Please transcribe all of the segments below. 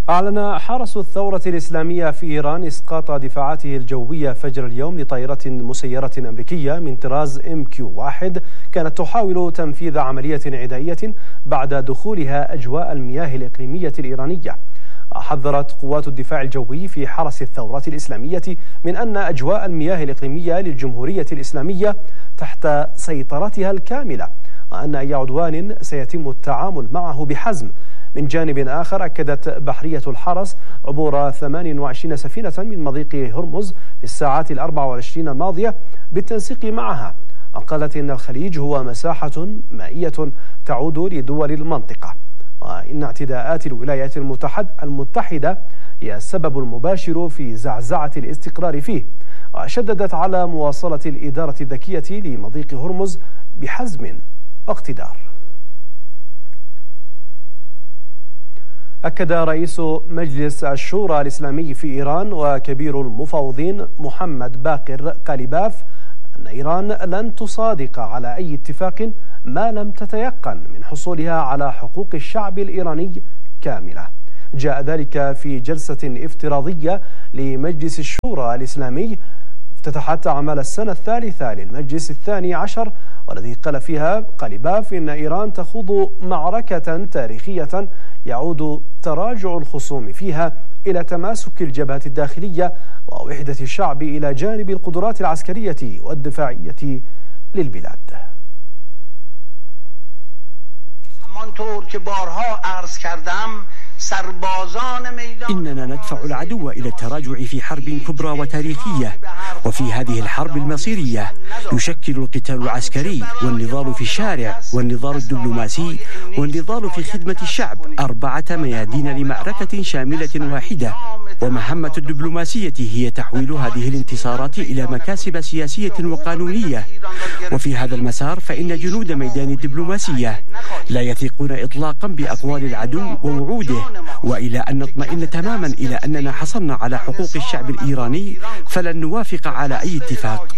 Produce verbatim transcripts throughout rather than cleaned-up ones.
أعلن حرس الثورة الإسلامية في إيران إسقاط دفاعاته الجوية فجر اليوم لطائرة مسيرة أمريكية من طراز إم كيو واحد كانت تحاول تنفيذ عملية عدائية بعد دخولها أجواء المياه الإقليمية الإيرانية. حذرت قوات الدفاع الجوي في حرس الثورة الإسلامية من أن أجواء المياه الإقليمية للجمهورية الإسلامية تحت سيطرتها الكاملة، وأن أي عدوان سيتم التعامل معه بحزم. من جانب آخر، أكدت بحرية الحرس عبور ثمان وعشرين سفينة من مضيق هرمز في الساعات الأربع والعشرين الماضية بالتنسيق معها. قالت إن الخليج هو مساحة مائية تعود لدول المنطقة، وإن اعتداءات الولايات المتحدة هي السبب المباشر في زعزعة الاستقرار فيه. وشددت على مواصلة الإدارة الذكية لمضيق هرمز بحزم واقتدار. أكد رئيس مجلس الشورى الإسلامي في إيران وكبير المفاوضين محمد باقر قاليباف أن إيران لن تصادق على أي اتفاق ما لم تتيقن من حصولها على حقوق الشعب الإيراني كاملة. جاء ذلك في جلسة افتراضية لمجلس الشورى الإسلامي افتتحت أعمال السنة الثالثة للمجلس الثاني عشر، والذي قال فيها قاليباف إن إيران تخوض معركة تاريخية يعود تراجع الخصوم فيها إلى تماسك الجبهة الداخلية ووحدة الشعب إلى جانب القدرات العسكرية والدفاعية للبلاد. إننا ندفع العدو إلى التراجع في حرب كبرى وتاريخية، وفي هذه الحرب المصيرية يشكل القتال العسكري والنضال في الشارع والنضال الدبلوماسي والنضال في خدمة الشعب أربعة ميادين لمعركة شاملة واحدة. ومهمة الدبلوماسية هي تحويل هذه الانتصارات إلى مكاسب سياسية وقانونية. وفي هذا المسار فإن جنود ميدان الدبلوماسية لا يثقون إطلاقا بأقوال العدو ووعوده، وإلى أن نطمئن تماما إلى أننا حصلنا على حقوق الشعب الإيراني فلن نوافق على أي اتفاق.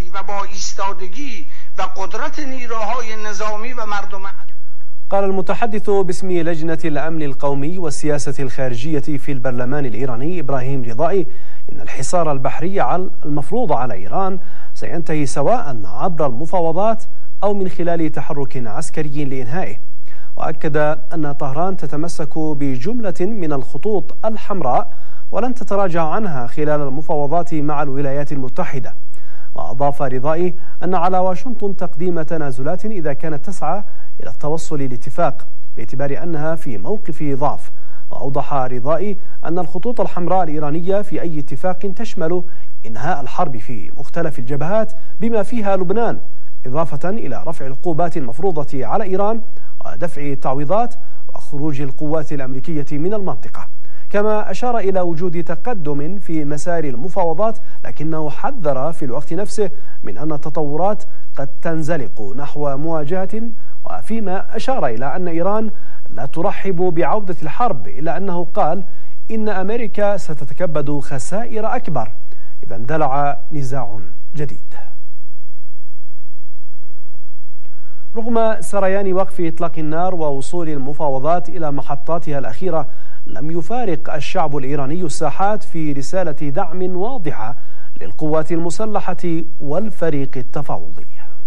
قال المتحدث باسم لجنة الأمن القومي والسياسة الخارجية في البرلمان الإيراني إبراهيم رضائي إن الحصار البحري المفروض على إيران سينتهي سواء عبر المفاوضات أو من خلال تحرك عسكري لإنهائه. وأكد أن طهران تتمسك بجملة من الخطوط الحمراء ولن تتراجع عنها خلال المفاوضات مع الولايات المتحدة. وأضاف رضائي أن على واشنطن تقديم تنازلات إذا كانت تسعى إلى التوصل لاتفاق باعتبار أنها في موقف ضعف. وأوضح رضائي أن الخطوط الحمراء الإيرانية في أي اتفاق تشمل إنهاء الحرب في مختلف الجبهات بما فيها لبنان، إضافة إلى رفع العقوبات المفروضة على إيران ودفع التعويضات وخروج القوات الأمريكية من المنطقة. كما أشار إلى وجود تقدم في مسار المفاوضات، لكنه حذر في الوقت نفسه من أن التطورات قد تنزلق نحو مواجهة، وفيما أشار إلى أن إيران لا ترحب بعودة الحرب، إلا أنه قال إن أمريكا ستتكبد خسائر أكبر إذا اندلع نزاع جديد. رغم سريان وقف إطلاق النار ووصول المفاوضات إلى محطاتها الأخيرة، لم يفارق الشعب الإيراني الساحات في رسالة دعم واضحة للقوات المسلحة والفريق التفاوضي.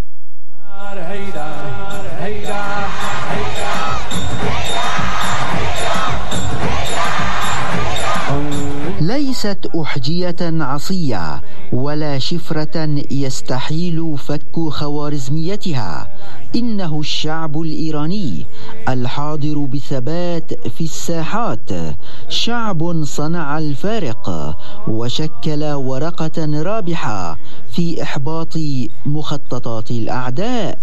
ليست أحجية عصية ولا شفرة يستحيل فك خوارزميتها، إنه الشعب الإيراني الحاضر بثبات في الساحات، شعب صنع الفارق وشكل ورقة رابحة في إحباط مخططات الأعداء.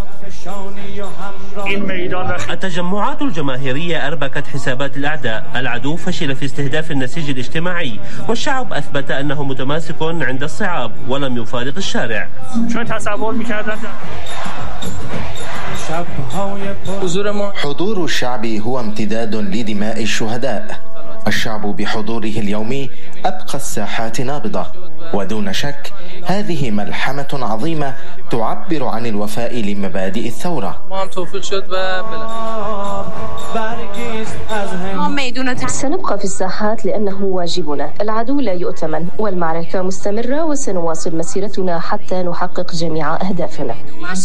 التجمعات الجماهيرية أربكت حسابات الأعداء، العدو فشل في استهداف النسيج الاجتماعي، والشعب أثبت أنه متماسك عند الصعاب ولم يفارق الشارع. حضور الشعب هو امتداد لدماء الشهداء. الشعب بحضوره اليومي أبقى الساحات نابضة، ودون شك هذه ملحمة عظيمة تعبر عن الوفاء لمبادئ الثورة. سنبقى في الساحات لأنه واجبنا. العدو لا يؤتمن والمعركة مستمرة، وسنواصل مسيرتنا حتى نحقق جميع أهدافنا.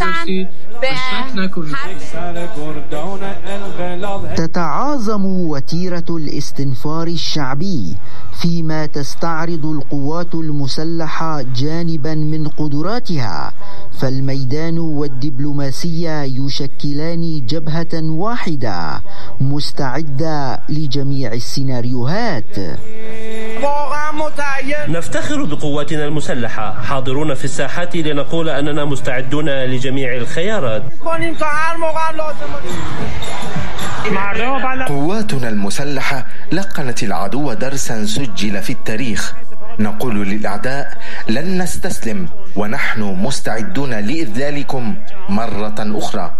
تتعاظم وتيرة الاستنفار الشعبي فيما تستعرض القوات المسلحة جانبا من قدراتها، فالميدان والدبلوماسية يشكلان جبهة واحدة مستعدة لجميع السيناريوهات. نفتخر بقواتنا المسلحة، حاضرون في الساحات لنقول أننا مستعدون لجميع الخيارات. قواتنا المسلحة لقنت العدو درسا سجل في التاريخ. نقول للأعداء لن نستسلم، ونحن مستعدون لإذلالكم مرة أخرى.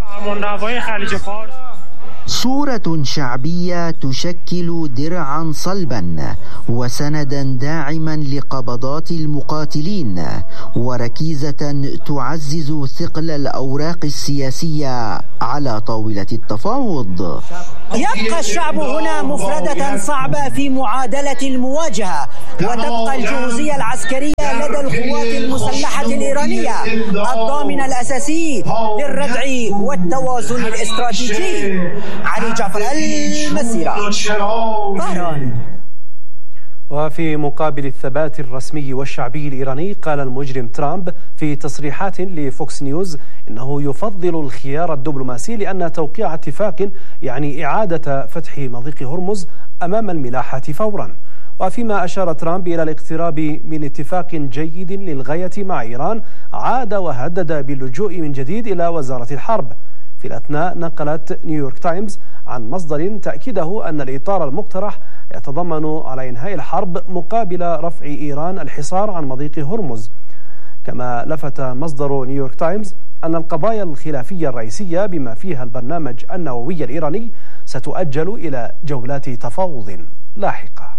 صورة شعبية تشكل درعا صلبا وسندا داعما لقبضات المقاتلين، وركيزة تعزز ثقل الأوراق السياسية على طاولة التفاوض. يبقى الشعب هنا مفردة صعبة في معادلة المواجهة، وتبقى الجهوزية العسكرية لدى القوات المسلحة الإيرانية الضامن الأساسي للردع والتوازن الاستراتيجي. علي جعفر، المسيرة، طهران. وفي مقابل الثبات الرسمي والشعبي الإيراني، قال المجرم ترامب في تصريحات لفوكس نيوز إنه يفضل الخيار الدبلوماسي لأن توقيع اتفاق يعني إعادة فتح مضيق هرمز أمام الملاحة فورا. وفيما أشار ترامب إلى الاقتراب من اتفاق جيد للغاية مع إيران، عاد وهدد باللجوء من جديد إلى وزارة الحرب. في الأثناء نقلت نيويورك تايمز عن مصدر تأكيده أن الإطار المقترح يتضمن على إنهاء الحرب مقابل رفع إيران الحصار عن مضيق هرمز. كما لفت مصدر نيويورك تايمز أن القضايا الخلافية الرئيسية بما فيها البرنامج النووي الإيراني ستؤجل إلى جولات تفاوض لاحقة.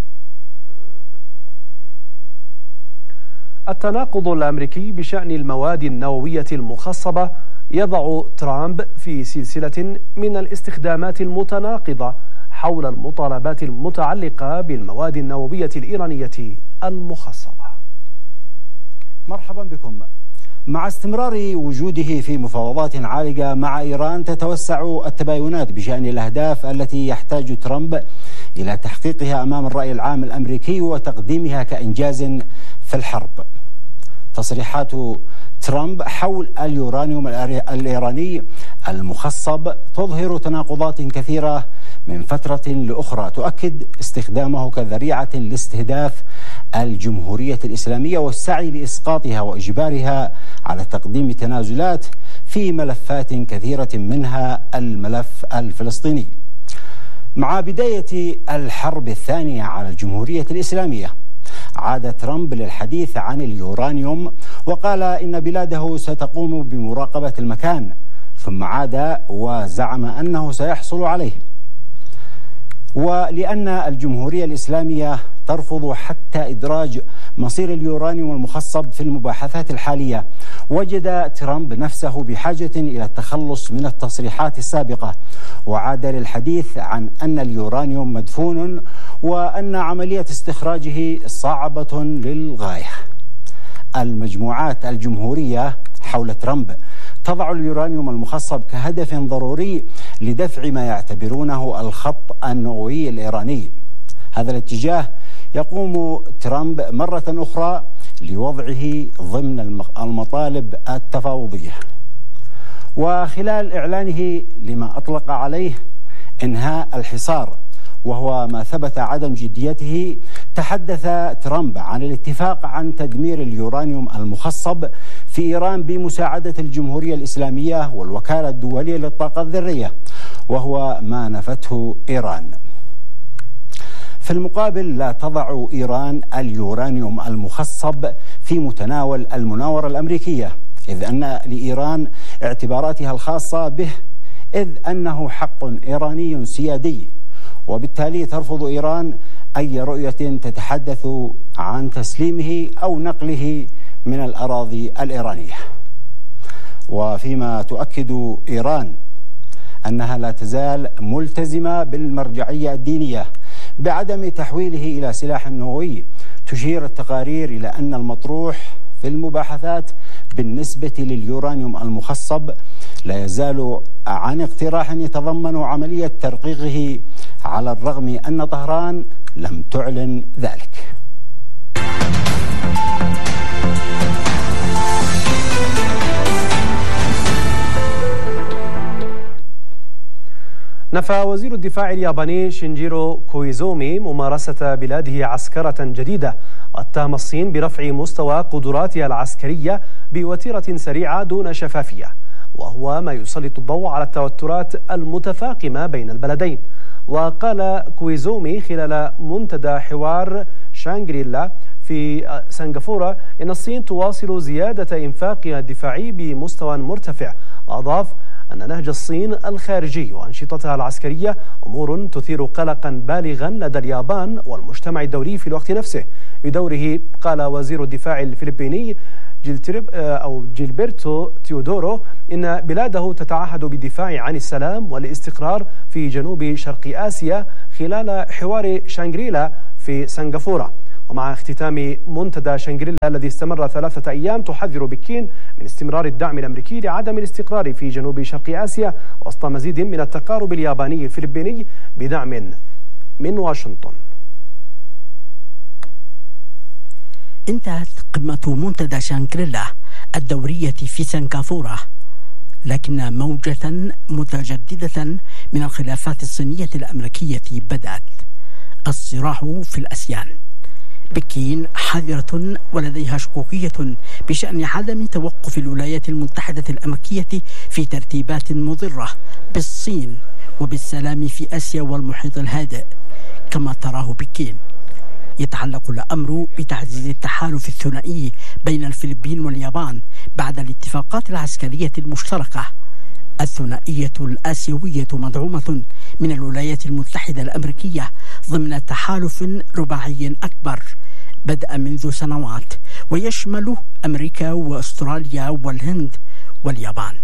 التناقض الأمريكي بشأن المواد النووية المخصبة يضع ترامب في سلسلة من الاستخدامات المتناقضة حول المطالبات المتعلقة بالمواد النووية الإيرانية المخصبة. مرحبا بكم. مع استمرار وجوده في مفاوضات عالقة مع إيران، تتوسع التباينات بشأن الأهداف التي يحتاج ترامب إلى تحقيقها أمام الرأي العام الأمريكي وتقديمها كإنجاز في الحرب. تصريحات ترامب حول اليورانيوم الإيراني المخصب تظهر تناقضات كثيرة من فترة لأخرى، تؤكد استخدامه كذريعة لاستهداف الجمهورية الإسلامية والسعي لإسقاطها وإجبارها على تقديم تنازلات في ملفات كثيرة منها الملف الفلسطيني. مع بداية الحرب الثانية على الجمهورية الإسلامية، عاد ترامب للحديث عن اليورانيوم وقال إن بلاده ستقوم بمراقبة المكان، ثم عاد وزعم أنه سيحصل عليه. ولأن الجمهورية الإسلامية ترفض حتى إدراج مصير اليورانيوم المخصب في المباحثات الحالية، وجد ترامب نفسه بحاجة إلى التخلص من التصريحات السابقة، وعاد للحديث عن أن اليورانيوم مدفون وأن عملية استخراجه صعبة للغاية. المجموعات الجمهورية حول ترامب تضع اليورانيوم المخصب كهدف ضروري لدفع ما يعتبرونه الخط النووي الإيراني. هذا الاتجاه يقوم ترامب مرة أخرى لوضعه ضمن المطالب التفاوضية. وخلال إعلانه لما أطلق عليه إنهاء الحصار، وهو ما ثبت عدم جديته، تحدث ترامب عن الاتفاق عن تدمير اليورانيوم المخصب في إيران بمساعدة الجمهورية الإسلامية والوكالة الدولية للطاقة الذرية، وهو ما نفته إيران. في المقابل، لا تضع إيران اليورانيوم المخصب في متناول المناورة الأمريكية، إذ أن لإيران اعتباراتها الخاصة به، إذ أنه حق إيراني سيادي، وبالتالي ترفض إيران أي رؤية تتحدث عن تسليمه أو نقله من الأراضي الإيرانية. وفيما تؤكد إيران أنها لا تزال ملتزمة بالمرجعية الدينية بعدم تحويله إلى سلاح نووي. تشير التقارير إلى أن المطروح في المباحثات بالنسبة لليورانيوم المخصب لا يزال عن اقتراح يتضمن عملية ترقيقه، على الرغم أن طهران لم تعلن ذلك. نفى وزير الدفاع الياباني شينجيرو كويزومي ممارسة بلاده عسكرة جديدة، واتهم الصين برفع مستوى قدراتها العسكرية بوتيرة سريعة دون شفافية، وهو ما يسلط الضوء على التوترات المتفاقمة بين البلدين. وقال كويزومي خلال منتدى حوار شانغريلا في سنغافورة إن الصين تواصل زيادة إنفاقها الدفاعي بمستوى مرتفع، وأضاف أن نهج الصين الخارجي وأنشطتها العسكرية أمور تثير قلقا بالغا لدى اليابان والمجتمع الدولي في الوقت نفسه. بدوره قال وزير الدفاع الفلبيني أو جيلبرتو تيودورو إن بلاده تتعهد بالدفاع عن السلام والاستقرار في جنوب شرق آسيا خلال حوار شانغريلا في سنغافورة. ومع اختتام منتدى شانغريلا الذي استمر ثلاثة أيام، تحذر بكين من استمرار الدعم الأمريكي لعدم الاستقرار في جنوب شرق آسيا وسط مزيد من التقارب الياباني الفلبيني بدعم من واشنطن. انتهت قمة منتدى شانغريلا الدورية في سنغافورة، لكن موجة متجددة من الخلافات الصينية الأمريكية بدأت. الصراع في الأسيان. بكين حذرة ولديها شكوكية بشأن عدم توقف الولايات المتحدة الأمريكية في ترتيبات مضرة بالصين وبالسلام في آسيا والمحيط الهادئ كما تراه بكين. يتعلق الأمر بتعزيز التحالف الثنائي بين الفلبين واليابان بعد الاتفاقات العسكرية المشتركة. الثنائية الآسيوية مدعومة من الولايات المتحدة الأمريكية ضمن تحالف رباعي أكبر بدأ منذ سنوات، ويشمل أمريكا وأستراليا والهند واليابان.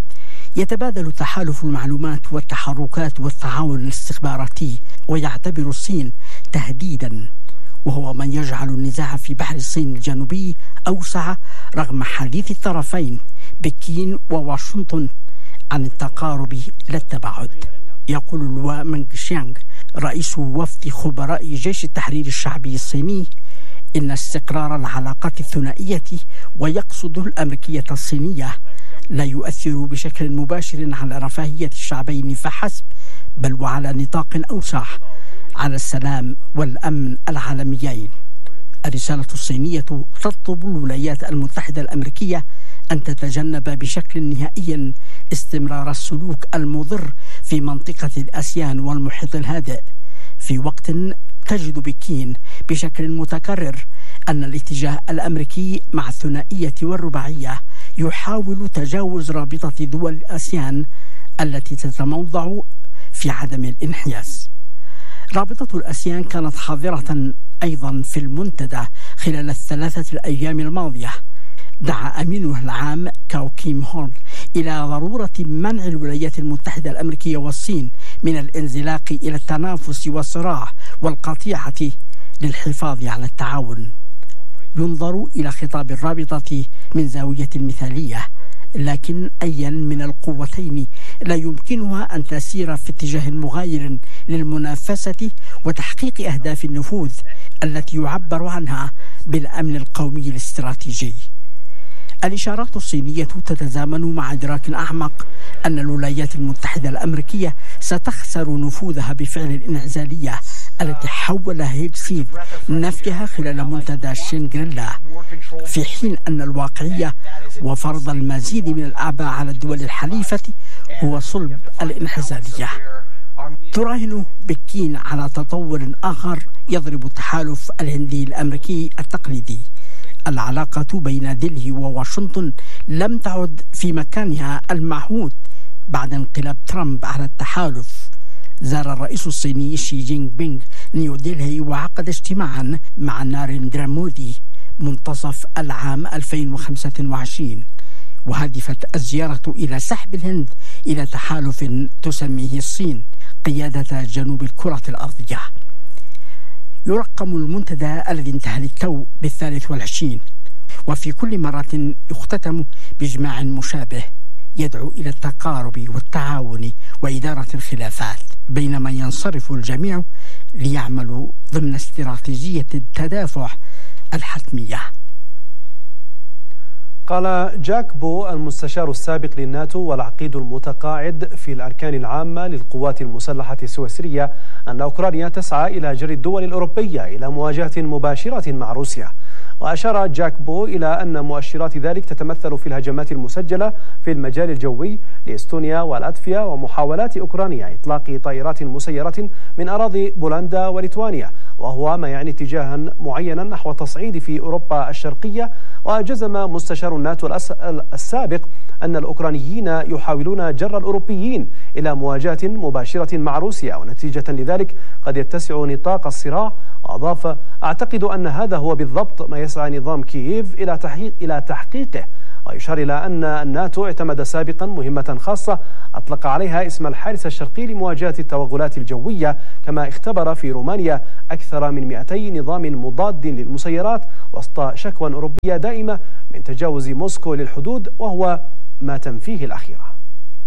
يتبادل تحالف المعلومات والتحركات والتعاون الاستخباراتي، ويعتبر الصين تهديدا، وهو من يجعل النزاع في بحر الصين الجنوبي أوسع رغم حديث الطرفين بكين وواشنطن عن التقارب لا التباعد. يقول لوا مينغشيانغ رئيس وفد خبراء جيش التحرير الشعبي الصيني إن استقرار العلاقات الثنائية، ويقصد الأمريكية الصينية، لا يؤثر بشكل مباشر على رفاهية الشعبين فحسب، بل وعلى نطاق أوسع على السلام والأمن العالميين. الرسالة الصينية تطلب الولايات المتحدة الأمريكية أن تتجنب بشكل نهائي استمرار السلوك المضر في منطقة الآسيان والمحيط الهادئ، في وقت تجد بكين بشكل متكرر أن الاتجاه الأمريكي مع الثنائية والرباعية يحاول تجاوز رابطة دول الآسيان التي تتموضع في عدم الانحياز. رابطة الآسيان كانت حاضرة أيضا في المنتدى خلال الثلاثة الأيام الماضية. دعا أمينه العام كاو كيم هون إلى ضرورة منع الولايات المتحدة الأمريكية والصين من الانزلاق إلى التنافس والصراع والقطيعة للحفاظ على التعاون. ينظر إلى خطاب الرابطة من زاوية مثالية، لكن أيا من القوتين لا يمكنها أن تسير في اتجاه مغاير للمنافسة وتحقيق أهداف النفوذ التي يعبر عنها بالأمن القومي الاستراتيجي. الإشارات الصينية تتزامن مع إدراك أعمق أن الولايات المتحدة الأمريكية ستخسر نفوذها بفعل الانعزالية التي حول هيلسينكي نفيها خلال منتدى شانغريلا، في حين أن الواقعية وفرض المزيد من الأعباء على الدول الحليفة هو صلب الانعزالية. تراهن بكين على تطور آخر يضرب التحالف الهندي الأمريكي التقليدي. العلاقة بين دلهي وواشنطن لم تعد في مكانها المعهود بعد انقلاب ترامب على التحالف. زار الرئيس الصيني شي جين بينغ نيودلهي وعقد اجتماعا مع ناريندرا مودي منتصف العام ألفين وخمسة وعشرين، وهدفت الزيارة إلى سحب الهند إلى تحالف تسميه الصين قيادة جنوب الكرة الأرضية. يرقم المنتدى الذي انتهى للتو بالثالث والعشرين، وفي كل مرة يختتم بإجماع مشابه يدعو إلى التقارب والتعاون وإدارة الخلافات، بينما ينصرف الجميع ليعملوا ضمن استراتيجية التدافع الحتمية. قال جاك بو المستشار السابق للناتو والعقيد المتقاعد في الأركان العامة للقوات المسلحة السويسرية أن أوكرانيا تسعى إلى جر الدول الأوروبية إلى مواجهة مباشرة مع روسيا. وأشار جاك بو إلى أن مؤشرات ذلك تتمثل في الهجمات المسجلة في المجال الجوي لإستونيا ولاتفيا ومحاولات أوكرانيا إطلاق طائرات مسيرة من أراضي بولندا وليتوانيا، وهو ما يعني اتجاها معينا نحو التصعيد في أوروبا الشرقية. وجزم مستشار الناتو السابق أن الأوكرانيين يحاولون جر الأوروبيين إلى مواجهة مباشرة مع روسيا، ونتيجة لذلك قد يتسع نطاق الصراع. وأضاف: أعتقد أن هذا هو بالضبط ما يسعى نظام كييف إلى تحقيق إلى تحقيقه. ويشار إلى أن الناتو اعتمد سابقا مهمة خاصة أطلق عليها اسم الحارس الشرقي لمواجهة التوغلات الجوية، كما اختبر في رومانيا أكثر من مئتي نظام مضاد للمسيرات وسط شكوى أوروبية دائمة من تجاوز موسكو للحدود، وهو ما تنفيه الأخيرة.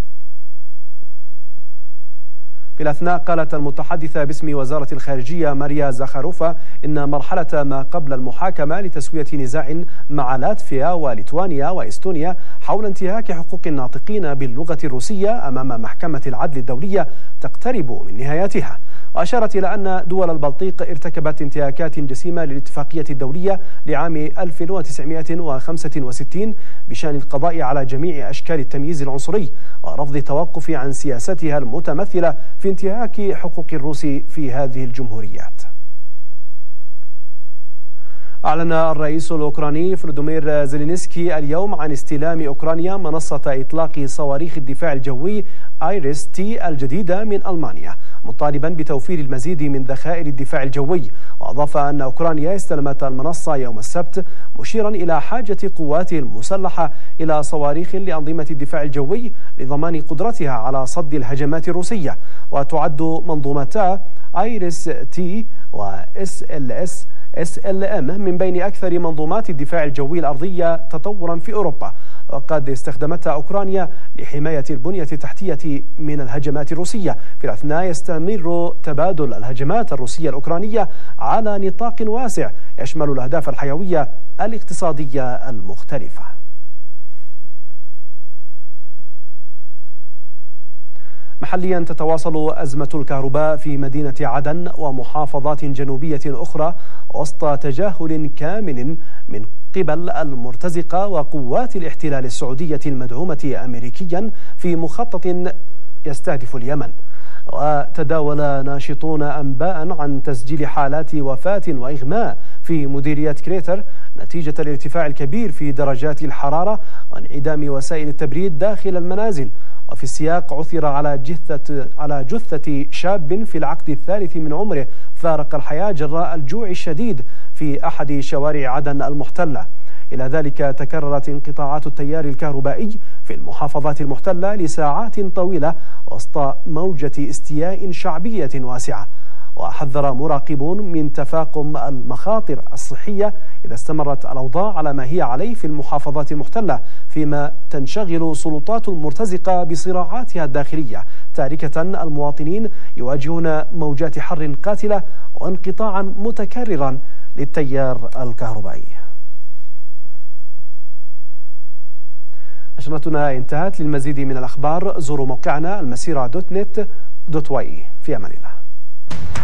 في الأثناء قالت المتحدثة باسم وزارة الخارجية ماريا زاخاروفا إن مرحلة ما قبل المحاكمة لتسوية نزاع مع لاتفيا وليتوانيا وإستونيا حول انتهاك حقوق الناطقين باللغة الروسية أمام محكمة العدل الدولية تقترب من نهايتها. وأشارت إلى أن دول البلطيق ارتكبت انتهاكات جسيمة للاتفاقية الدولية لعام ألف وتسعمائة وخمسة وستين بشأن القضاء على جميع أشكال التمييز العنصري ورفض التوقف عن سياستها المتمثلة في انتهاك حقوق الروس في هذه الجمهوريات. أعلن الرئيس الأوكراني فلودومير زيلينسكي اليوم عن استلام أوكرانيا منصة إطلاق صواريخ الدفاع الجوي آيريس تي الجديدة من ألمانيا، مطالبا بتوفير المزيد من ذخائر الدفاع الجوي. وأضاف أن أوكرانيا استلمت المنصة يوم السبت، مشيرا إلى حاجة قواته المسلحة إلى صواريخ لأنظمة الدفاع الجوي لضمان قدرتها على صد الهجمات الروسية. وتعد منظومتا آيريس تي و إس إل إس إس إل إم من بين أكثر منظومات الدفاع الجوي الأرضية تطورا في أوروبا، وقد استخدمتها أوكرانيا لحماية البنية التحتية من الهجمات الروسية. في الأثناء يستمر تبادل الهجمات الروسية الأوكرانية على نطاق واسع يشمل الأهداف الحيوية الاقتصادية المختلفة. محليا تتواصل أزمة الكهرباء في مدينة عدن ومحافظات جنوبية أخرى وسط تجاهل كامل من قبل المرتزقة وقوات الاحتلال السعودية المدعومة أمريكيا في مخطط يستهدف اليمن. وتداول ناشطون أنباء عن تسجيل حالات وفاة وإغماء في مديرية كريتر نتيجة الارتفاع الكبير في درجات الحرارة وانعدام وسائل التبريد داخل المنازل. وفي السياق عثر على جثة على جثة شاب في العقد الثالث من عمره فارق الحياة جراء الجوع الشديد في أحد شوارع عدن المحتلة. إلى ذلك تكررت انقطاعات التيار الكهربائي في المحافظات المحتلة لساعات طويلة وسط موجة استياء شعبية واسعة. وحذر مراقبون من تفاقم المخاطر الصحية إذا استمرت الأوضاع على ما هي عليه في المحافظات المحتلة، فيما تنشغل سلطات مرتزقة بصراعاتها الداخلية، تاركة المواطنين يواجهون موجات حر قاتلة وانقطاعا متكررا للتيار الكهربائي. نشرتنا انتهت. للمزيد من الأخبار زوروا موقعنا المسيرة دوت نت دوت واي. في أمان الله.